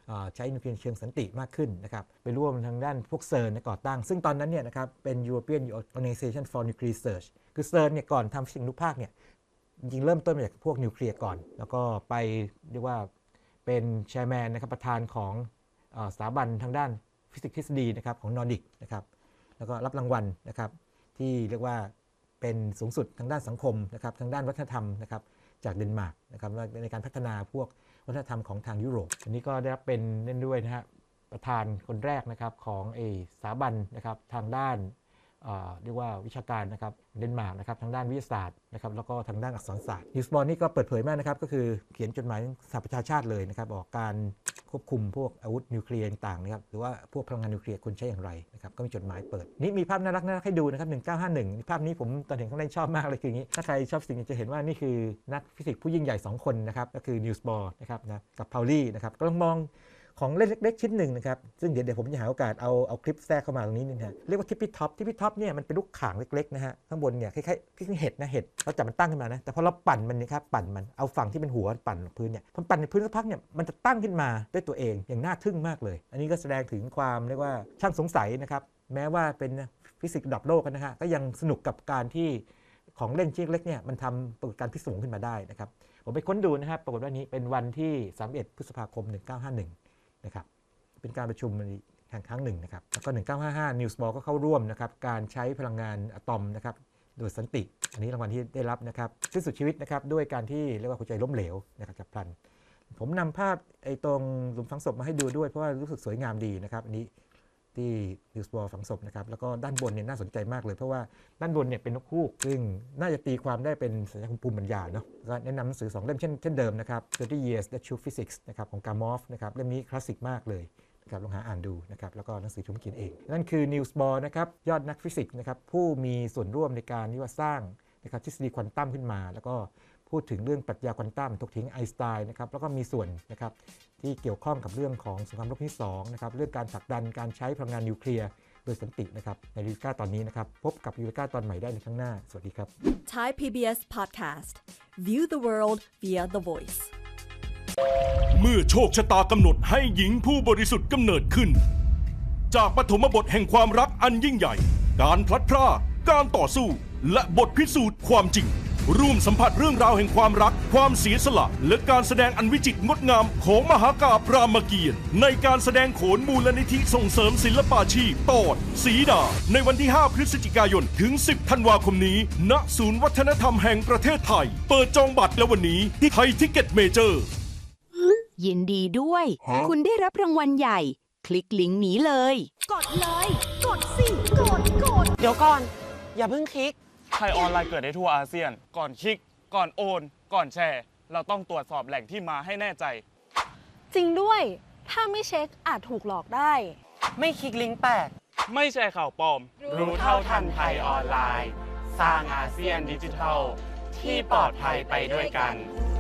ใช้นิวเคลียร์เชิงสันติมากขึ้นนะครับไปร่วมทางด้านพวกเซิร์นก่อตั้งซึ่งตอนนั้นเนี่ยนะครับเป็น European Organization for Nuclear Research คือเซิร์นเนี่ยก่อนทำฟิสิกส์อนุภาคเนี่ยจริงเริ่มต้นมาจากพวกนิวเคลียร์ก่อนแล้วก็ไปเรียกว่าเป็นแชร์แมนนะครับประธานของสถาบันทางด้านฟิสิกส์ทฤษฎีนะครับของนอร์ดิกนะครับแล้วก็รับรางวัลนะครับที่เรียกว่าเป็นสูงสุดทางด้านสังคมนะครับทางด้านวัฒนธรรมนะครับจากเดนมาร์กนะครับในการพัฒนาพวกวัฒนธรรมของทางยุโรปอันนี้ก็ได้รับเป็นเล่นด้วยนะฮะประธานคนแรกนะครับของสถาบันนะครับทางด้านเรียกว่าวิชาการนะครับเดนมาร์กนะครับทางด้านวิทยาศาสตร์นะครับแล้วก็ทางด้านอักษรศาสตร์นิวส์บอลนี่ก็เปิดเผยมากนะครับก็คือเขียนจดหมายสหประชาชาติเลยนะครับบอกการควบคุมพวกอาวุธนิวเคลียร์ต่างๆนะครับหรือว่าพวกพลังงานนิวเคลียร์ควรใช้อย่างไรนะครับก็มีจดหมายเปิดนี่มีภาพน่ารักให้ดูนะครับ1951ภาพนี้ผมตอนเห็นข้างในชอบมากเลยคืออย่างนี้ถ้าใครชอบสิ่งนี้จะเห็นว่านี่คือนักฟิสิกส์ผู้ยิ่งใหญ่2คนนะครับก็คือนิวส์บอลนะครับนะกับพาวลี่นะครับก็ลองมองของเล็กๆชิ้นหนึ่งนะครับซึ่งเดี๋ยวผมจะหาโอกาสเอาคลิปแทรกเข้ามาตรงนี้นึงฮะเรียกว่าทิปปี้ท็อปเนี่ยมันเป็นลูกข่างเล็กๆนะฮะข้างบนเนี่ยคล้ายๆเห็ดนะเห็ดเราจับมันตั้งขึ้นมานะแต่พอเราปั่นมันนี่ครับปั่นมันเอาฝั่งที่เป็นหัวปั่นพื้นเนี่ยพอปั่นในพื้นสักพักเนี่ยมันจะตั้งขึ้นมาด้วยตัวเองอย่างน่าทึ่งมากเลยอันนี้ก็แสดงถึงความเรียกว่าช่างสงสัยนะครับแม้ว่าเป็นฟิสิกส์ระดับโลกนะฮะก็ยังสนุกกับการที่ของเล่นชิ้นเล็กเนี่ยมันทำปรากฏการณ์พิศวงขึ้นมาได้นะครับผมไปค้นดูนะครับปรากฏว่านี้เป็นวันที่31 พฤษภาคม 1951นะครับเป็นการประชุมครั้งหนึ่งนะครับแล้วก็1955นิวส์บอลก็เข้าร่วมนะครับการใช้พลังงานอะตอมนะครับโดยสันติอันนี้รางวัลที่ได้รับนะครับสิ้นสุดชีวิตนะครับด้วยการที่เรียกว่าหัวใจล้มเหลวนะครับจากพลันผมนำภาพตรงหลุมฝังศพมาให้ดูด้วยเพราะว่ารู้สึกสวยงามดีนะครับอันนี้ที่นิวส์บอลฝังศพนะครับแล้วก็ด้านบนเนี่ยน่าสนใจมากเลยเพราะว่าด้านบนเนี่ยเป็นนกฮูกซึ่งน่าจะตีความได้เป็นสัญลักษณ์ภูมิปัญญาเนาะก็แนะนำหนังสือ2 เล่มเช่นเดิมนะครับ30 Years That Shook Physics นะครับของกามอฟนะครับเล่มนี้คลาสสิกมากเลยครับลองหาอ่านดูนะครับแล้วก็หนังสือที่ผมเขียนเองนั่นคือนิวส์บอลนะครับยอดนักฟิสิกส์นะครับผู้มีส่วนร่วมในการที่ว่าสร้างนะครับทฤษฎีควอนตัมขึ้นมาแล้วก็พูดถึงเรื่องปรัชญาควอนตัมถกเถียงไอน์สไตน์นะครับแล้วก็มีส่วนนะครับที่เกี่ยวข้องกับเรื่องของสงครามโลกที่2นะครับเรื่องการผลักดันการใช้พลังงานนิวเคลียร์โดยสันตินะครับในยูเรกาตอนนี้นะครับพบกับยูเรกาตอนใหม่ได้ในครั้งหน้าสวัสดีครับ Thai PBS Podcast View the world via the voice เมื่อโชคชะตากำหนดให้หญิงผู้บริสุทธิ์กำเนิดขึ้นจากปฐมบทแห่งความรักอันยิ่งใหญ่การพลัดพรากการต่อสู้และบทพิสูจน์ความจริงร่วมสัมผัสเรื่องราวแห่งความรักความเสียสละและการแสดงอันวิจิตรงดงามของมหากาพย์รามเกียรติ์ในการแสดงโขนมูลนิธิส่งเสริมศิลปาชีพตอนสีดาในวันที่ 5 พฤศจิกายนถึง 10 ธันวาคมนี้ณศูนย์วัฒนธรรมแห่งประเทศไทยเปิดจองบัตรแล้ววันนี้ที่ไทยทิกเก็ตเมเจอร์ยินดีด้วยคุณได้รับรางวัลใหญ่คลิกลิงก์นี้เลยกดเลยกดสิกดเดี๋ยวก่อนอย่าเพิ่งคลิกไทยออนไลน์เกิดได้ทั่วอาเซียนก่อนคลิกก่อนโอนก่อนแชร์เราต้องตรวจสอบแหล่งที่มาให้แน่ใจจริงด้วยถ้าไม่เช็คอาจถูกหลอกได้ไม่คลิกลิงก์แปลกไม่แชร์ข่าวปลอมรู้เท่าทันภัยออนไลน์สร้างอาเซียนดิจิทัลที่ปลอดภัยไปด้วยกัน